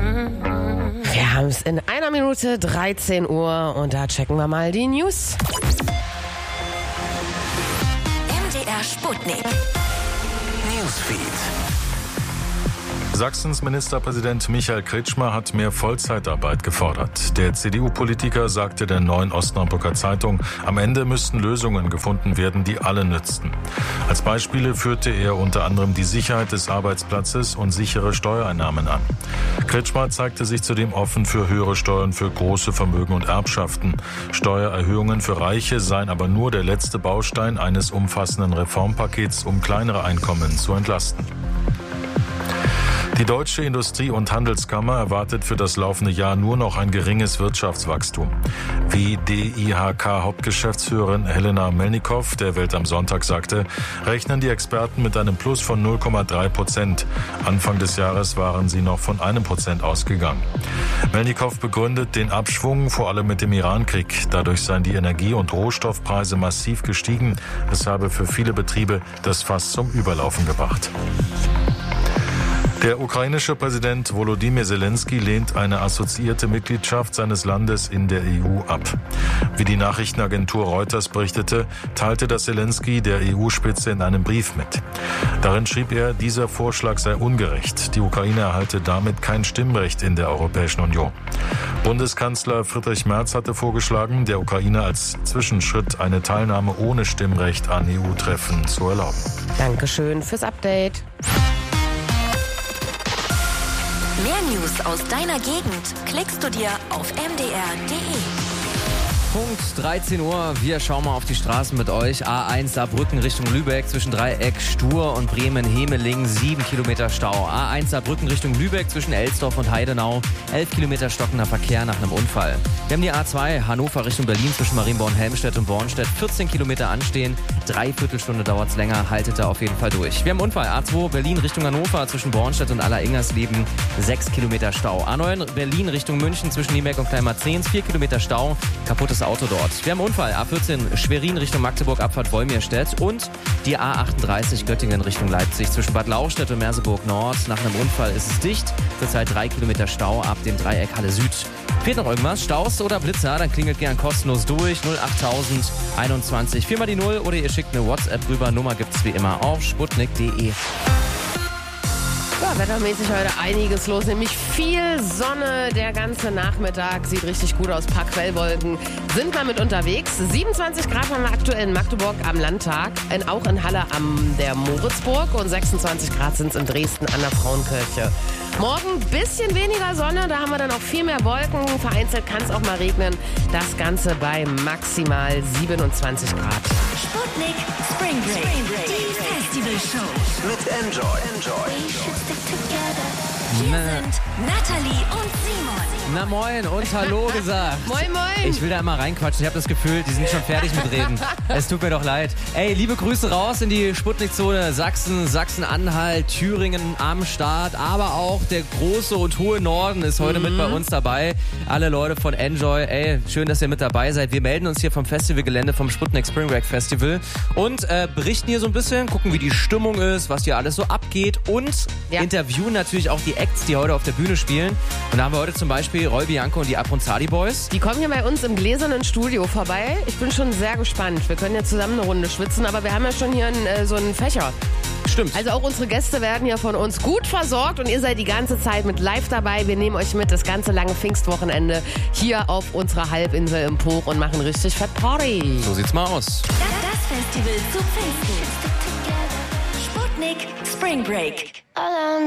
Wir haben es in 1 Minute 13 Uhr und da checken wir mal die News. MDR Sputnik. Newsfeed. Sachsens Ministerpräsident Michael Kretschmer hat mehr Vollzeitarbeit gefordert. Der CDU-Politiker sagte der Neuen Osnabrücker Zeitung, am Ende müssten Lösungen gefunden werden, die alle nützten. Als Beispiele führte er unter anderem die Sicherheit des Arbeitsplatzes und sichere Steuereinnahmen an. Kretschmer zeigte sich zudem offen für höhere Steuern für große Vermögen und Erbschaften. Steuererhöhungen für Reiche seien aber nur der letzte Baustein eines umfassenden Reformpakets, um kleinere Einkommen zu entlasten. Die Deutsche Industrie- und Handelskammer erwartet für das laufende Jahr nur noch ein geringes Wirtschaftswachstum. Wie DIHK-Hauptgeschäftsführerin Helena Melnikow der Welt am Sonntag sagte, rechnen die Experten mit einem Plus von 0,3%. Anfang des Jahres waren sie noch von 1% ausgegangen. Melnikow begründet den Abschwung vor allem mit dem Irankrieg. Dadurch seien die Energie- und Rohstoffpreise massiv gestiegen. Es habe für viele Betriebe das Fass zum Überlaufen gebracht. Der ukrainische Präsident Volodymyr Zelensky lehnt eine assoziierte Mitgliedschaft seines Landes in der EU ab. Wie die Nachrichtenagentur Reuters berichtete, teilte das Zelensky der EU-Spitze in einem Brief mit. Darin schrieb er, dieser Vorschlag sei ungerecht. Die Ukraine erhalte damit kein Stimmrecht in der Europäischen Union. Bundeskanzler Friedrich Merz hatte vorgeschlagen, der Ukraine als Zwischenschritt eine Teilnahme ohne Stimmrecht an EU-Treffen zu erlauben. Dankeschön fürs Update. Mehr News aus deiner Gegend klickst du dir auf mdr.de. Punkt 13 Uhr, wir schauen mal auf die Straßen mit euch. A1 Saarbrücken Richtung Lübeck zwischen Dreieck, Stur und Bremen-Hemeling, 7 Kilometer Stau. A1 Saarbrücken Richtung Lübeck zwischen Elsdorf und Heidenau, 11 Kilometer stockender Verkehr nach einem Unfall. Wir haben die A2 Hannover Richtung Berlin zwischen Marienborn-Helmstedt und Bornstedt, 14 Kilometer anstehen, 3/4 Stunde dauert es länger, haltet da auf jeden Fall durch. Wir haben Unfall, A2 Berlin Richtung Hannover zwischen Bornstedt und Aller-Ingersleben, 6 Kilometer Stau. A9 Berlin Richtung München zwischen Nieberg und Kleinmarzehns, 4 Kilometer Stau, kaputtes Auto dort. Wir haben Unfall, A14 Schwerin Richtung Magdeburg, Abfahrt Wolmirstedt und die A38 Göttingen Richtung Leipzig zwischen Bad Lauchstädt und Merseburg Nord. Nach einem Unfall ist es dicht, zurzeit 3 Kilometer Stau ab dem Dreieck Halle Süd. Fehlt noch irgendwas? Staus oder Blitzer? Dann klingelt gern kostenlos durch 08000 21 4 mal die 0 oder ihr schickt eine WhatsApp rüber. Nummer gibt's wie immer auf sputnik.de. Ja, wettermäßig heute einiges los, nämlich viel Sonne. Der ganze Nachmittag sieht richtig gut aus. Ein paar Quellwolken sind wir mit unterwegs. 27 Grad haben wir aktuell in Magdeburg am Landtag, auch in Halle am der Moritzburg und 26 Grad sind es in Dresden an der Frauenkirche. Morgen ein bisschen weniger Sonne, da haben wir dann auch viel mehr Wolken. Vereinzelt kann es auch mal regnen. Das Ganze bei maximal 27 Grad. Sputnik Spring Break. Die Festivalshow. Mit Enjoy. Hier sind Nathalie und Simon. Na moin und hallo gesagt. Moin, moin. Ich will da immer reinquatschen. Ich habe das Gefühl, die sind schon fertig mit Reden. Es tut mir doch leid. Ey, liebe Grüße raus in die Sputnik-Zone Sachsen, Sachsen-Anhalt, Thüringen am Start. Aber auch der große und hohe Norden ist heute mit bei uns dabei. Alle Leute von Enjoy, ey, schön, dass ihr mit dabei seid. Wir melden uns hier vom Festivalgelände vom Sputnik Spring Break Festival und berichten hier so ein bisschen, gucken, wie die Stimmung ist, was hier alles so abgeht und interviewen natürlich auch die Acts, die heute auf der Bühne spielen. Und da haben wir heute zum Beispiel Roy Bianco und die Abronzadi Boys. Die kommen hier bei uns im gläsernen Studio vorbei. Ich bin schon sehr gespannt. Wir können ja zusammen eine Runde schwitzen, aber wir haben ja schon hier so einen Fächer. Stimmt. Also auch unsere Gäste werden hier von uns gut versorgt und ihr seid die ganze Zeit mit live dabei. Wir nehmen euch mit das ganze lange Pfingstwochenende hier auf unserer Halbinsel im Puch und machen richtig fett Party. So sieht's mal aus. Das Festival zu Pfingsten. Sputnik Spring Break.